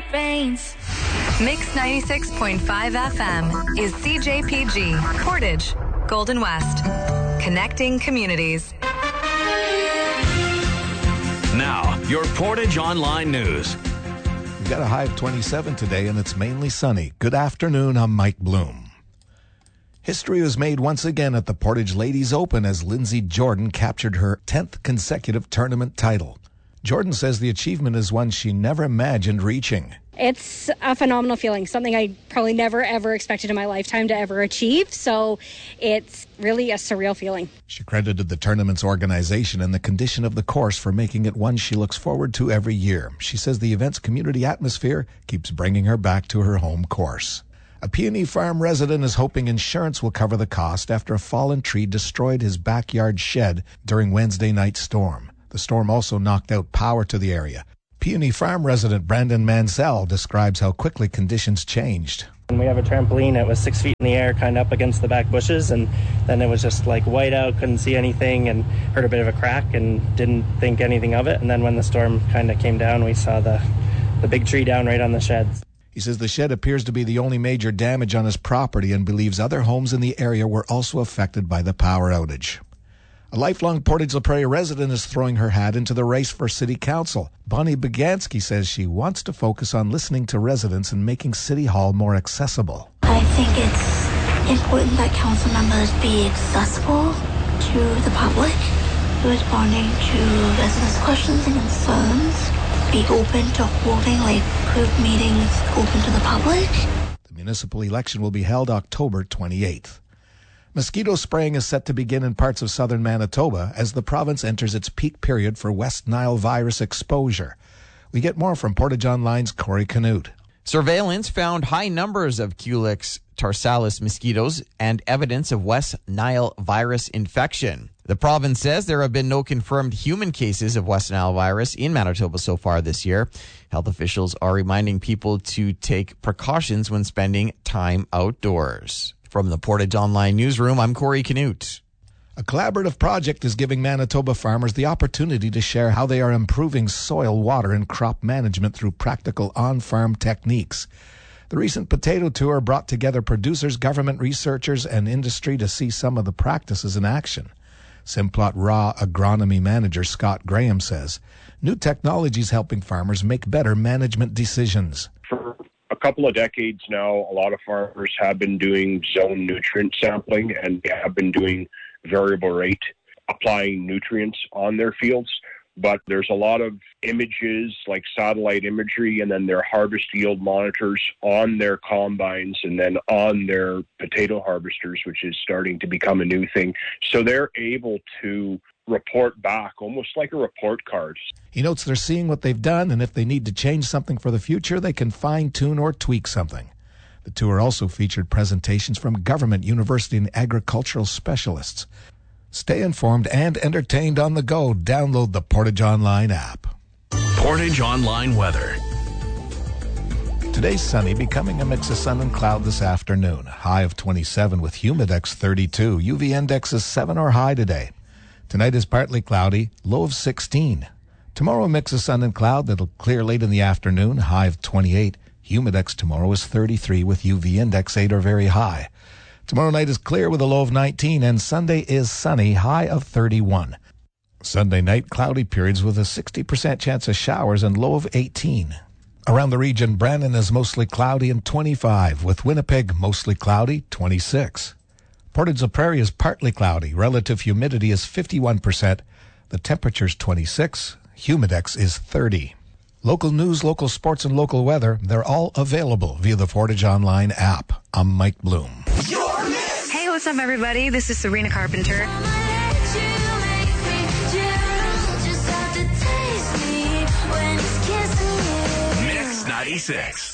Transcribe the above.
veins. Mix 96.5 FM is CJPG, Portage, Golden West. Connecting communities. Now, your Portage Online News. We've got a high of 27 today, and it's mainly sunny. Good afternoon, I'm Mike Bloom. History was made once again at the Portage Ladies Open as Lindsay Jordan captured her 10th consecutive tournament title. Jordan says the achievement is one she never imagined reaching. It's a phenomenal feeling, something I probably never, ever expected in my lifetime to ever achieve. So it's really a surreal feeling. She credited the tournament's organization and the condition of the course for making it one she looks forward to every year. She says the event's community atmosphere keeps bringing her back to her home course. A Peony Farm resident is hoping insurance will cover the cost after a fallen tree destroyed his backyard shed during Wednesday night's storm. The storm also knocked out power to the area. Peony Farm resident Brandon Mansell describes how quickly conditions changed. And we have a trampoline. It was 6 feet in the air, kind of up against the back bushes, and then it was just like white out, couldn't see anything, and heard a bit of a crack and didn't think anything of it. And then when the storm kind of came down, we saw the big tree down right on the sheds. He says the shed appears to be the only major damage on his property and believes other homes in the area were also affected by the power outage. A lifelong Portage La Prairie resident is throwing her hat into the race for City Council. Bonnie Bagansky says she wants to focus on listening to residents and making City Hall more accessible. I think it's important that council members be accessible to the public, responding to residents' questions and concerns, be open to holding group meetings open to the public. The municipal election will be held October 28th. Mosquito spraying is set to begin in parts of southern Manitoba as the province enters its peak period for West Nile virus exposure. We get more from Portage Online's Corey Canute. Surveillance found high numbers of Culex tarsalis mosquitoes and evidence of West Nile virus infection. The province says there have been no confirmed human cases of West Nile virus in Manitoba so far this year. Health officials are reminding people to take precautions when spending time outdoors. From the Portage Online Newsroom, I'm Corey Canute. A collaborative project is giving Manitoba farmers the opportunity to share how they are improving soil, water, and crop management through practical on-farm techniques. The recent potato tour brought together producers, government researchers, and industry to see some of the practices in action. Simplot Raw Agronomy Manager Scott Graham says new technology is helping farmers make better management decisions. For a couple of decades now, a lot of farmers have been doing zone nutrient sampling and they have been doing variable rate applying nutrients on their fields. But there's a lot of images like satellite imagery and then their harvest yield monitors on their combines and then on their potato harvesters, which is starting to become a new thing. So they're able to report back, almost like a report card. He notes they're seeing what they've done, and if they need to change something for the future, they can fine-tune or tweak something. The tour also featured presentations from government, university, and agricultural specialists. Stay informed and entertained on the go. Download the Portage Online app. Portage Online weather. Today's sunny, becoming a mix of sun and cloud this afternoon. High of 27 with humidex 32. UV index is 7 or high today. Tonight is partly cloudy, low of 16. Tomorrow a mix of sun and cloud that'll clear late in the afternoon, high of 28. Humidex tomorrow is 33 with UV index 8 or very high. Tomorrow night is clear with a low of 19, and Sunday is sunny, high of 31. Sunday night, cloudy periods with a 60% chance of showers and low of 18. Around the region, Brandon is mostly cloudy and 25, with Winnipeg mostly cloudy, 26. Portage La Prairie is partly cloudy. Relative humidity is 51%. The temperature's 26. Humidex is 30. Local news, local sports, and local weather, they're all available via the Portage Online app. I'm Mike Bloom. Hey, what's up, everybody? This is Serena Carpenter. Mix 96.